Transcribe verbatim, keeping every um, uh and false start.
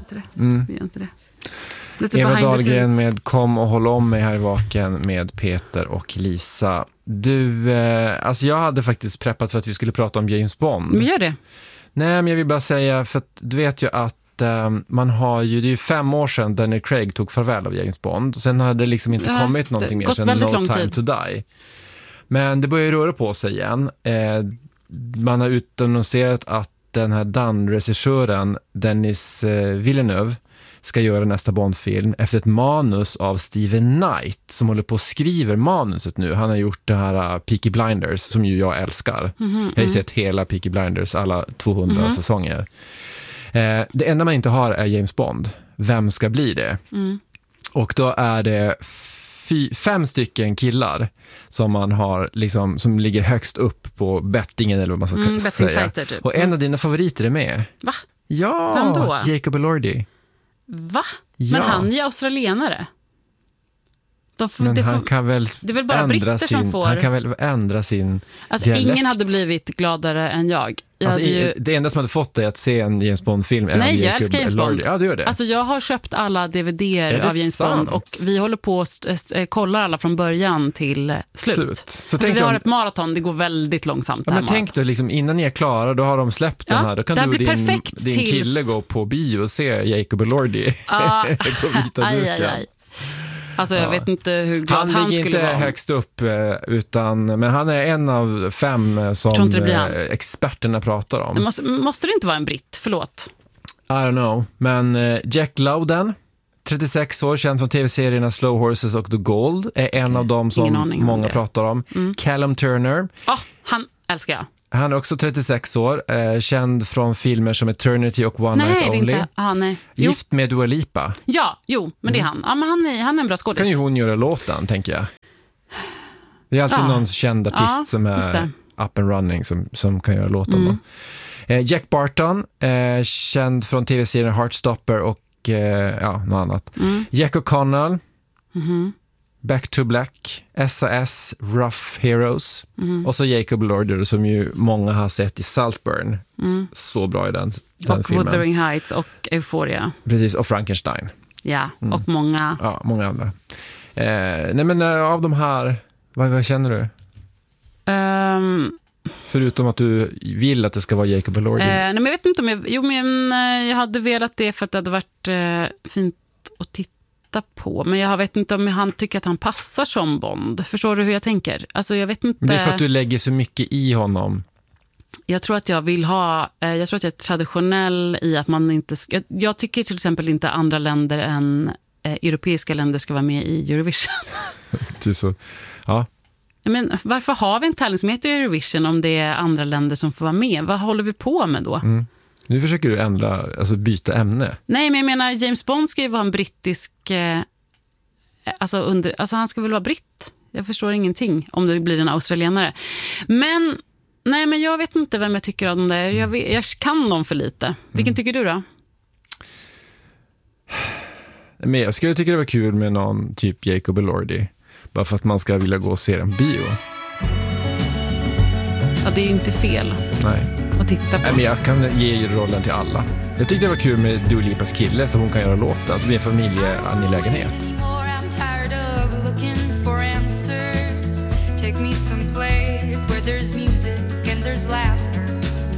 inte det. Mm. Vi gör inte det. Lite Eva Dahlgren med Kom och håll om mig här i Vaken med Peter och Lisa. Du, eh, alltså jag hade faktiskt preppat för att vi skulle prata om James Bond. Men gör det. Nej, men jag vill bara säga, för att du vet ju att eh, man har ju, det är ju fem år sedan Daniel Craig tog farväl av James Bond. Och sen hade det liksom inte ja, kommit någonting mer sedan No Time tid. to Die. Men det börjar ju röra på sig igen. Eh, man har utannonserat att den här Dan-regissören Denis eh, Villeneuve ska göra nästa Bond-film efter ett manus av Steven Knight som håller på och skriver manuset nu. Han har gjort det här uh, Peaky Blinders som ju jag älskar. Mm-hmm, jag har sett hela Peaky Blinders, alla tvåhundra mm-hmm. säsonger. Eh, det enda man inte har är James Bond. Vem ska bli det? Mm. Och då är det fy, fem stycken killar som man har liksom, som ligger högst upp på bettingen eller vad man ska mm, säga. Typ. Och en av dina favoriter är med. Va? Ja, vem då? Jacob Elordi. Va? Ja. Men han är ju australienare. De f- Men det han får, kan väl det är väl bara britter sin, som får... Han kan väl ändra sin alltså, dialekt. Ingen hade blivit gladare än jag. jag alltså, hade ju... Det enda som hade fått dig att se en James Bond-film är Nej, Jacob jag älskar James Bond. Ja, du gör det. Alltså, jag har köpt alla D V D-er av James sant? Bond och vi håller på att st- kollar alla från början till slut. slut. Så alltså, vi har om... ett maraton, det går väldigt långsamt. Ja, men tänk då, liksom, innan ni är klara, då har de släppt ja, den här. Då kan du och din, din tills... kille gå på bio och se Jacob Elordi ah, på vita aj, duken. Aj, aj. Alltså jag ja. vet inte hur glad han, han skulle vara. Han ligger inte högst upp, utan, men han är en av fem som experterna pratar om. Det måste, måste det inte vara en britt? Förlåt. I don't know. Men Jack Lowden, trettiosex år, känd från tv-serierna Slow Horses och The Gold, är en okay. av dem som många om pratar om. Mm. Callum Turner. Ja, oh, han älskar jag. Han är också trettiosex år, eh, känd från filmer som Eternity och One nej, Night Only. Inte. Ah, nej, Gift med Dua Lipa. Ja, jo, men det är han. Ja, men han, är, han är en bra skådis. Kan ju hon göra låten, tänker jag. Det är alltid ja. någon känd artist ja, som är up and running som, som kan göra låten. Mm. Eh, Jack Barton, eh, känd från tv-serien Heartstopper och eh, ja, något annat. Mm. Jack O'Connell. Mm-hmm. Back to Black, S A S, Rough Heroes mm. och så Jacob Elordi som ju många har sett i Saltburn. Mm. Så bra i den, den och filmen. Och Wuthering Heights och Euphoria. Precis, och Frankenstein. Ja, mm. och många. Ja, många andra. Eh, nej men äh, av de här, vad, vad känner du? Um, Förutom att du vill att det ska vara Jacob Elordi. Eh, nej men jag vet inte om jag, jo men jag hade velat det för att det hade varit eh, fint att titta på, men jag vet inte om han tycker att han passar som Bond. Förstår du hur jag tänker? Alltså jag vet inte. Det är för att du lägger så mycket i honom. Jag tror att jag vill ha, jag tror att jag är traditionell i att man inte ska, jag, jag tycker till exempel inte andra länder än eh, europeiska länder ska vara med i Eurovision. Du så, ja. Men varför har vi en tävling som heter Eurovision om det är andra länder som får vara med? Vad håller vi på med då? Mm. Nu försöker du ändra, alltså byta ämne. Nej, men jag menar, James Bond ska ju vara en brittisk... Eh, alltså, under, alltså han ska väl vara britt. Jag förstår ingenting om det blir en australienare. Men, nej, men jag vet inte vem jag tycker om det. Jag, vet, jag kan dem för lite. Vilken mm. tycker du då? Men jag skulle tycka det var kul med någon typ Jacob Elordi. Bara för att man ska vilja gå och se en bio. Ja, det är ju inte fel. Nej. Att titta på. Nej, men jag kan ge rollen till alla. Jag tyckte det var kul med Dua Lipas kille så hon kan göra låten. Alltså med familjeangelägenhet. Take me someplace where there's